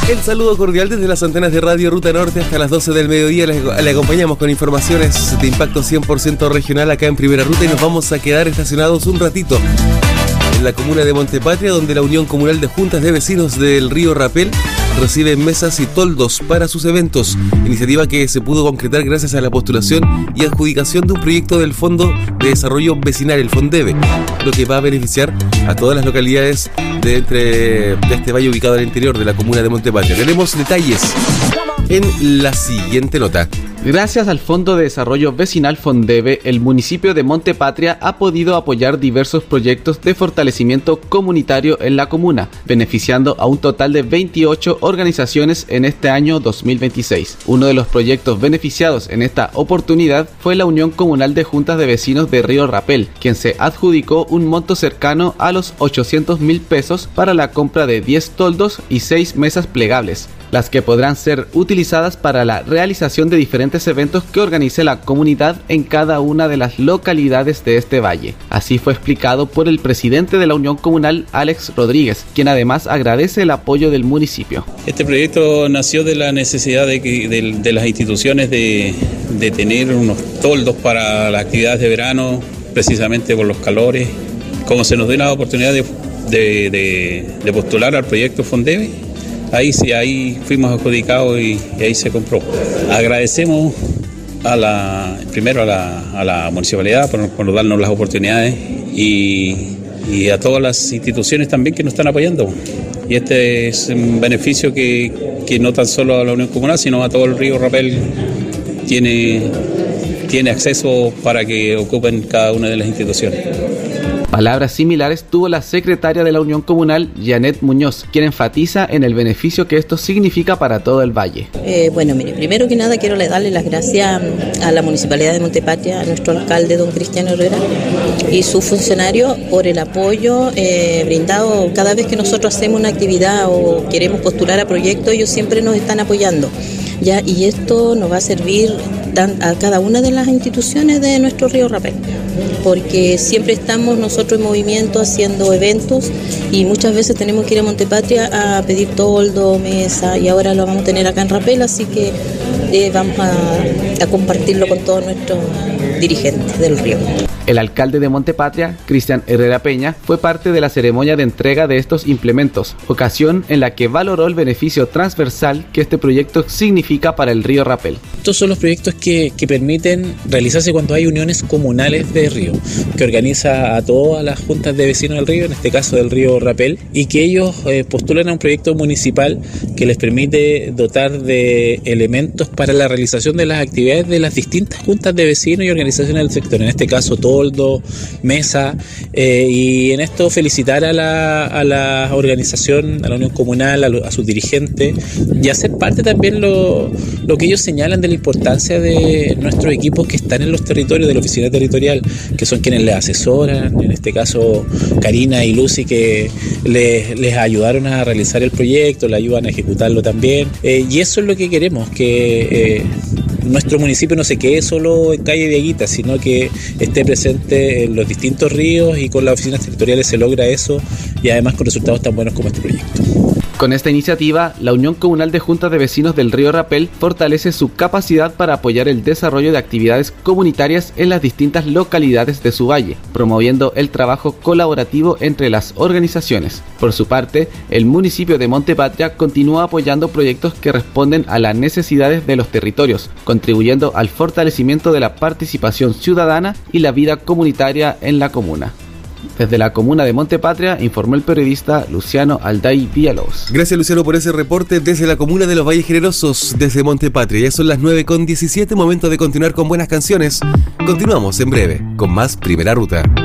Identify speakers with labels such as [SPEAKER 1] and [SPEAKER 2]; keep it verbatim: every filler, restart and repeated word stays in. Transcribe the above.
[SPEAKER 1] El saludo cordial desde las antenas de Radio Ruta Norte hasta las doce del mediodía. Le, le acompañamos con informaciones de impacto cien por ciento regional acá en Primera Ruta y nos vamos a quedar estacionados un ratito en la comuna de Montepatria, donde la Unión Comunal de Juntas de Vecinos del Río Rapel recibe mesas y toldos para sus eventos, iniciativa que se pudo concretar gracias a la postulación y adjudicación de un proyecto del Fondo de Desarrollo Vecinal, el FONDEVE, lo que va a beneficiar a todas las localidades de, entre, de este valle ubicado al interior de la comuna de Montepatria. Tenemos detalles en la siguiente nota.
[SPEAKER 2] Gracias al Fondo de Desarrollo Vecinal FONDEVE, el municipio de Montepatria ha podido apoyar diversos proyectos de fortalecimiento comunitario en la comuna, beneficiando a un total de veintiocho organizaciones en este año dos mil veintiséis. Uno de los proyectos beneficiados en esta oportunidad fue la Unión Comunal de Juntas de Vecinos de Río Rapel, quien se adjudicó un monto cercano a los ochocientos mil pesos para la compra de diez toldos y seis mesas plegables, las que podrán ser utilizadas para la realización de diferentes eventos que organice la comunidad en cada una de las localidades de este valle. Así fue explicado por el presidente de la Unión Comunal, Alex Rodríguez, quien además agradece el apoyo del municipio.
[SPEAKER 3] Este proyecto nació de la necesidad de, que, de, de las instituciones de, de tener unos toldos para las actividades de verano, precisamente por los calores. Como se nos dio la oportunidad de, de, de, de postular al proyecto FONDEVE, Ahí sí, ahí fuimos adjudicados y, y ahí se compró. Agradecemos a la, primero a la, a la municipalidad por, por darnos las oportunidades y, y a todas las instituciones también que nos están apoyando. Y este es un beneficio que, que no tan solo a la Unión Comunal, sino a todo el Río Rapel tiene, tiene acceso para que ocupen cada una de las instituciones.
[SPEAKER 2] Palabras similares tuvo la secretaria de la Unión Comunal, Janet Muñoz, quien enfatiza en el beneficio que esto significa para todo el valle.
[SPEAKER 4] Eh, bueno, mire, primero que nada quiero darle las gracias a la Municipalidad de Montepatria, a nuestro alcalde, don Cristiano Herrera, y sus funcionarios por el apoyo eh, brindado cada vez que nosotros hacemos una actividad o queremos postular a proyectos, ellos siempre nos están apoyando. Ya, y esto nos va a servir a cada una de las instituciones de nuestro Río Rapel, porque siempre estamos nosotros en movimiento haciendo eventos y muchas veces tenemos que ir a Montepatria a pedir toldo, mesa, y ahora lo vamos a tener acá en Rapel, así que eh, vamos a, a compartirlo con todos nuestros dirigentes del río.
[SPEAKER 2] El alcalde de Montepatria, Cristian Herrera Peña, fue parte de la ceremonia de entrega de estos implementos, ocasión en la que valoró el beneficio transversal que este proyecto significa para el río Rapel.
[SPEAKER 5] Estos son los proyectos que, que permiten realizarse cuando hay uniones comunales de río, que organiza a todas las juntas de vecinos del río, en este caso del río Rapel, y que ellos eh, postulan a un proyecto municipal que les permite dotar de elementos para la realización de las actividades de las distintas juntas de vecinos y organizaciones del sector, en este caso todo toldo, mesa, eh, y en esto felicitar a la, a la organización, a la Unión Comunal, a, lo, a sus dirigentes, y hacer parte también lo, lo que ellos señalan de la importancia de nuestros equipos que están en los territorios de la oficina territorial, que son quienes les asesoran, en este caso Karina y Lucy, que les, les ayudaron a realizar el proyecto, le ayudan a ejecutarlo también, eh, y eso es lo que queremos, que eh, nuestro municipio no se quede solo en calle Dieguita, sino que esté presente en los distintos ríos, y con las oficinas territoriales se logra eso, y además con resultados tan buenos como este proyecto.
[SPEAKER 2] Con esta iniciativa, la Unión Comunal de Juntas de Vecinos del Río Rapel fortalece su capacidad para apoyar el desarrollo de actividades comunitarias en las distintas localidades de su valle, promoviendo el trabajo colaborativo entre las organizaciones. Por su parte, el municipio de Montepatria continúa apoyando proyectos que responden a las necesidades de los territorios, contribuyendo al fortalecimiento de la participación ciudadana y la vida comunitaria en la comuna. Desde la comuna de Montepatria, informó el periodista Luciano Alday Villalobos.
[SPEAKER 1] Gracias, Luciano, por ese reporte desde la comuna de Los Valles Generosos, desde Montepatria. Ya son las nueve con diecisiete, momento de continuar con buenas canciones. Continuamos en breve con más Primera Ruta.